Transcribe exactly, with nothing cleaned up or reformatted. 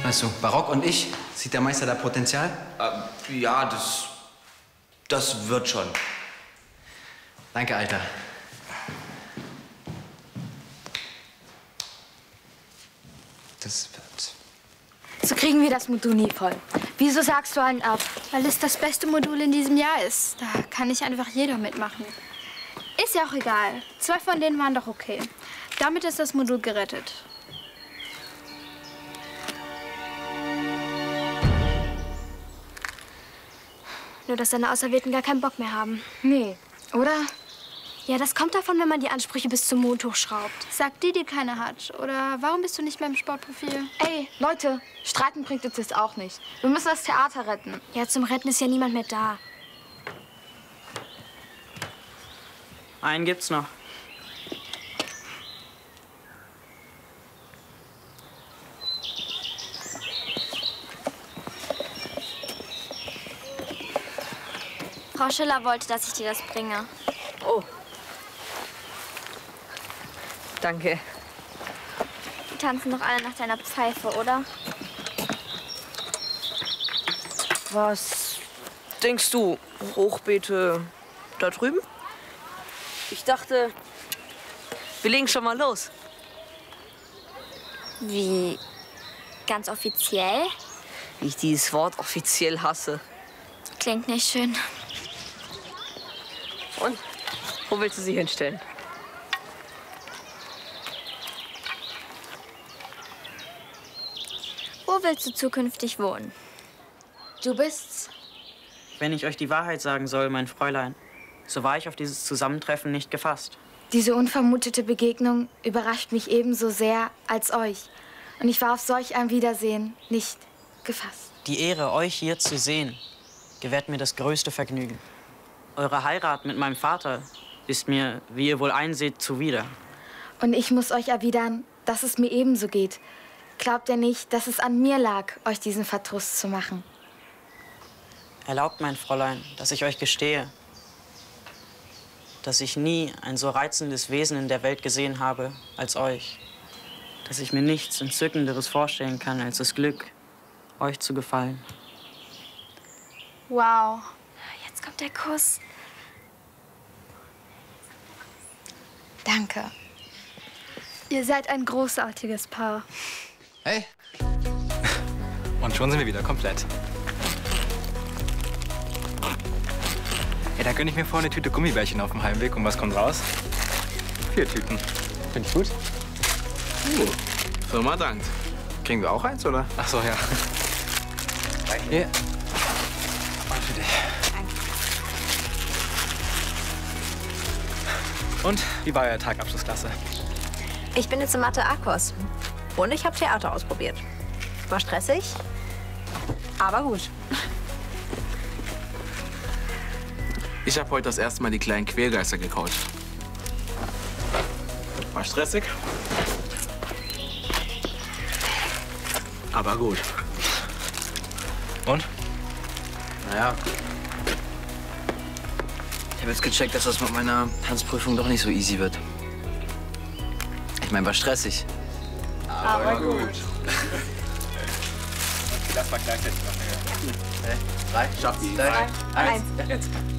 Also, Barock und ich, sieht der Meister da Potenzial? Äh, ja, das, das wird schon. Danke, Alter. Das wird. So kriegen wir das Modul nie voll. Wieso sagst du einen ab? Weil es das beste Modul in diesem Jahr ist. Da kann nicht einfach jeder mitmachen. Ist ja auch egal. Zwei von denen waren doch okay. Damit ist das Modul gerettet. Nur, dass deine Auserwählten gar keinen Bock mehr haben. Nee, oder? Ja, das kommt davon, wenn man die Ansprüche bis zum Mond hochschraubt. Sagt die, die keine hat. Oder warum bist du nicht mehr im Sportprofil? Ey, Leute, streiten bringt uns jetzt auch nicht. Wir müssen das Theater retten. Ja, zum Retten ist ja niemand mehr da. Einen gibt's noch. Frau Schiller wollte, dass ich dir das bringe. Oh. Danke. Die tanzen doch alle nach deiner Pfeife, oder? Was denkst du, Hochbeete da drüben? Ich dachte, wir legen schon mal los. Wie? Ganz offiziell? Wie ich dieses Wort offiziell hasse. Klingt nicht schön. Und wo willst du sie hinstellen? Wo willst du zukünftig wohnen? Du bist's. Wenn ich euch die Wahrheit sagen soll, mein Fräulein, so war ich auf dieses Zusammentreffen nicht gefasst. Diese unvermutete Begegnung überrascht mich ebenso sehr als euch. Und ich war auf solch ein Wiedersehen nicht gefasst. Die Ehre, euch hier zu sehen, gewährt mir das größte Vergnügen. Eure Heirat mit meinem Vater ist mir, wie ihr wohl einseht, zuwider. Und ich muss euch erwidern, dass es mir ebenso geht. Glaubt ihr nicht, dass es an mir lag, euch diesen Verdruss zu machen? Erlaubt, mein Fräulein, dass ich euch gestehe, dass ich nie ein so reizendes Wesen in der Welt gesehen habe als euch. Dass ich mir nichts Entzückenderes vorstellen kann, als das Glück, euch zu gefallen. Wow. Jetzt kommt der Kuss. Danke. Ihr seid ein großartiges Paar. Hey. Und schon sind wir wieder komplett. Ey, da gönn ich mir vorher eine Tüte Gummibärchen auf dem Heimweg. Und was kommt raus? Vier Tüten. Finde ich gut. Uh, Firma dankt. Kriegen wir auch eins, oder? Ach so, ja. Hier. Und für dich. Und wie war euer Tag, Abschlussklasse? Ich bin jetzt im Mathe-A-Kurs. Und ich habe Theater ausprobiert. War stressig, aber gut. Ich habe heute das erste Mal die kleinen Quälgeister gecoacht. War stressig, aber gut. Und? Naja, ich habe jetzt gecheckt, dass das mit meiner Tanzprüfung doch nicht so easy wird. Ich meine, war stressig. Aber, aber gut. Das war gleichzeitig noch. Drei, schafft Drei, eins. Jetzt.